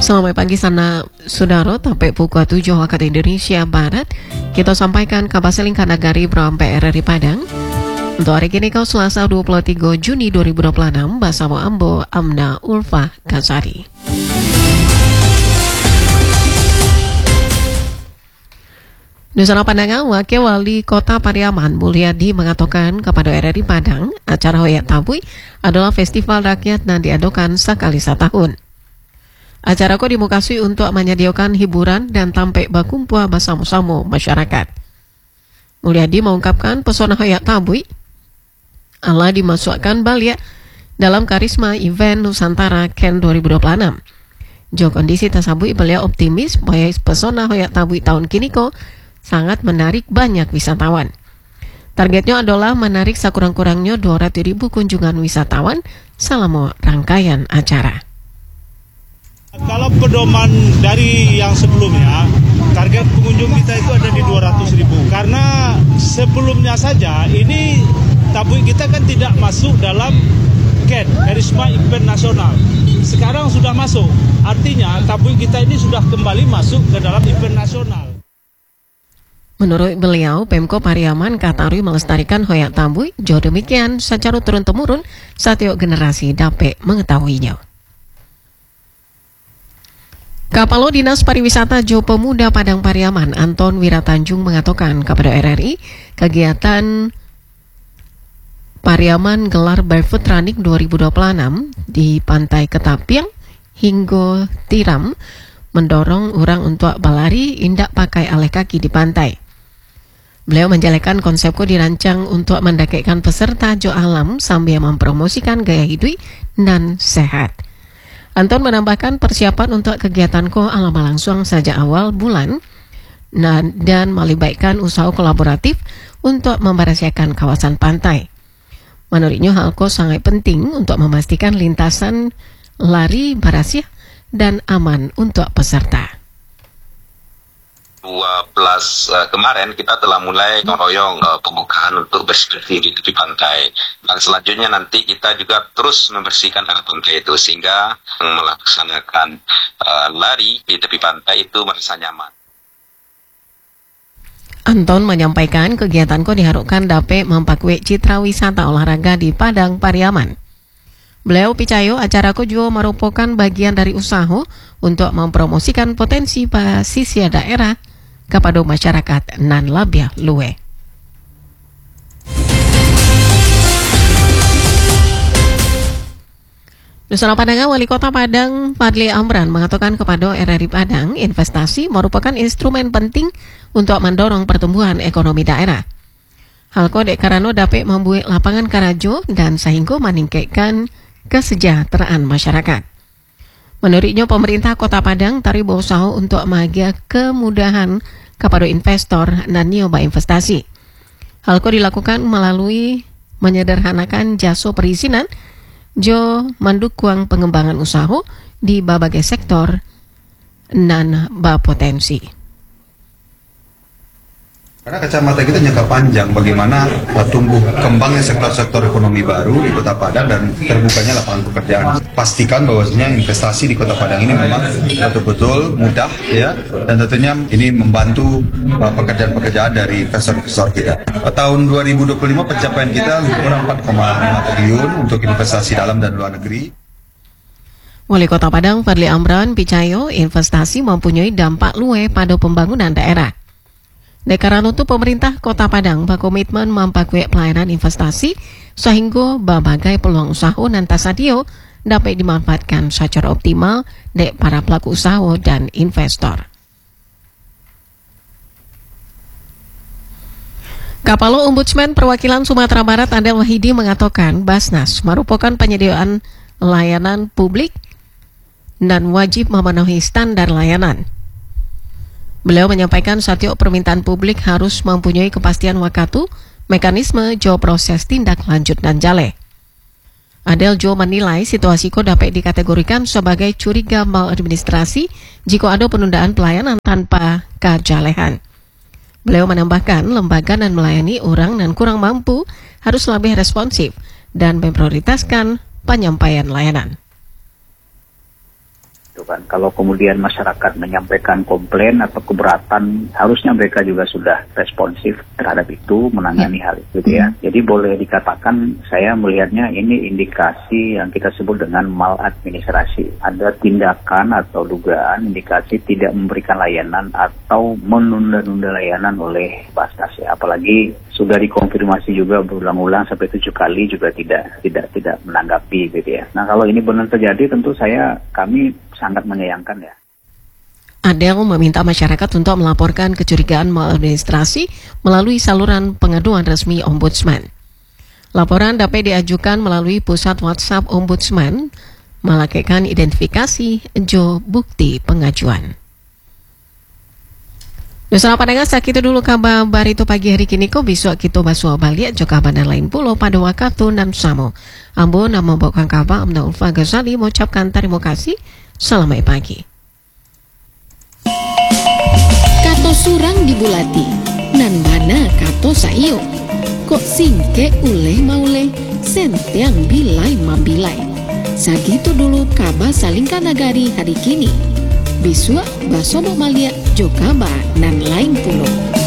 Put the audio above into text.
Selamat pagi sana saudara, sampai pukul 7 waktu Indonesia Barat. Kita sampaikan kabar selingkar nagari Bram PRRI Padang. Untuk hari ini kau Selasa 23 Juni 2026 bersama Ambo Amna Ulfa Kasari. Nusana Pandangan, Wakil Wali Kota Pariaman Mulyadi mengatakan kepada RRI Padang, acara Hoyak Tabui adalah festival rakyat dan diadakan sekali setahun. Acara ko dimukasi untuk menyediakan hiburan dan tampil berkumpul bersama-sama masyarakat. Mulyadi mengungkapkan pesona Hoyak Tabui Allah dimasukkan balik dalam karisma event Nusantara Ken 2026. Jo kondisi tersebut beliau optimis bahwa pesona Hoyak Tabui tahun kini ko sangat menarik banyak wisatawan. Targetnya adalah menarik sekurang-kurangnya 200.000 kunjungan wisatawan selama rangkaian acara. Kalau pedoman dari yang sebelumnya, target pengunjung kita itu ada di 200.000. Karena sebelumnya saja ini Tabui kita kan tidak masuk dalam KEN, Karisma Event Nasional. Sekarang sudah masuk, artinya Tabui kita ini sudah kembali masuk ke dalam event nasional. Menurut beliau, Pemko Pariaman Katarui melestarikan Hoyak Tabui, jo demikian secara turun-temurun setiap generasi dapat mengetahuinya. Kapalo Dinas Pariwisata Jo Pemuda Padang Pariaman Anton Wiratanjung mengatakan kepada RRI, kegiatan Pariaman gelar Barefoot Running 2026 di Pantai Ketapiang hingga Tiram mendorong orang untuk berlari indak pakai alas kaki di pantai. Beliau menjelaskan konsepku dirancang untuk mendekatkan peserta jo alam sambil mempromosikan gaya hidup dan sehat. Anton menambahkan persiapan untuk kegiatanku alama langsung sejak awal bulan dan melibatkan usaha kolaboratif untuk membersihkan kawasan pantai. Menurutnya halko sangat penting untuk memastikan lintasan lari bersih dan aman untuk peserta. 12 kemarin kita telah mulai ngeroyong pembukaan untuk bersih di tepi pantai, dan selanjutnya nanti kita juga terus membersihkan area pantai itu sehingga melaksanakan lari di tepi pantai itu merasa nyaman. Anton menyampaikan kegiatanku diharapkan dapat memperkuat citra wisata olahraga di Padang Pariaman. Beliau percaya acaraku juga merupakan bagian dari usaha untuk mempromosikan potensi pesisir daerah kepada masyarakat nan lebih luwe. Nusana Pandangan, Wali Kota Padang Fadli Amran mengatakan kepada RRI Padang, investasi merupakan instrumen penting untuk mendorong pertumbuhan ekonomi daerah. Hal kode karena dapat membuat lapangan kerja dan sehingga meningkatkan kesejahteraan masyarakat. Menurutnya pemerintah Kota Padang tari berusaha untuk membagi kemudahan kepada investor dan nyoba investasi. Hal itu dilakukan melalui menyederhanakan jasa perizinan jo mendukung pengembangan usaha di berbagai sektor dan berpotensi. Karena kacamata kita jangka panjang bagaimana tumbuh kembangnya sektor-sektor ekonomi baru di Kota Padang dan terbukanya lapangan pekerjaan. Pastikan bahwasanya investasi di Kota Padang ini memang betul-betul mudah ya, dan tentunya ini membantu pekerjaan-pekerjaan dari investor-investor kita. Tahun 2025 pencapaian kita lebih kurang 4,5 triliun untuk investasi dalam dan luar negeri. Wali Kota Padang Fadli Amran percaya investasi mempunyai dampak luas pada pembangunan daerah. Karena itu pemerintah Kota Padang berkomitmen memperkuat pelayanan investasi sehingga berbagai peluang usaha dan tasadio dapat dimanfaatkan secara optimal oleh para pelaku usaha dan investor. Kapalo Ombudsman Perwakilan Sumatera Barat Adel Wahidi mengatakan Basnas merupakan penyediaan layanan publik dan wajib memenuhi standar layanan. Beliau menyampaikan setiap permintaan publik harus mempunyai kepastian waktu, mekanisme, jo proses tindak lanjut dan jale. Adel Jo menilai situasi ko dapat dikategorikan sebagai curiga maladministrasi jika ada penundaan pelayanan tanpa kejalehan. Beliau menambahkan lembaga dan melayani orang dan kurang mampu harus lebih responsif dan memprioritaskan penyampaian layanan. gitu kan. Kalau kemudian masyarakat menyampaikan komplain atau keberatan, harusnya mereka juga sudah responsif terhadap itu, menangani hal itu gitu ya. Jadi boleh dikatakan saya melihatnya ini indikasi yang kita sebut dengan maladministrasi. Ada tindakan atau dugaan indikasi tidak memberikan layanan atau menunda-nunda layanan oleh Basnas ya. Apalagi sudah dikonfirmasi juga berulang-ulang sampai 7 kali juga tidak menanggapi gitu ya. Nah kalau ini benar terjadi tentu kami sangat menyayangkan ya. Adel meminta masyarakat untuk melaporkan kecurigaan maladministrasi melalui saluran pengaduan resmi Ombudsman. Laporan dapat diajukan melalui pusat WhatsApp Ombudsman, melakukan identifikasi bukti pengajuan. Nusana pandangan sakit dulu kabar itu pagi hari kini ko besok kita basua balik juga kabar lain pulau pada waktu dan samo. Ambo nama membawakan kabar Amna Ulfa Ghazali mengucapkan terima kasih. Selamat pagi. Kato surang dibulati, nan mana kato saio. Kok singke uleh mauleh, sentiang bilai mabilai. Sagitu dulu kabar salingkan nagari hari kini. Bisua basobo malia jokaba nan lain pulau.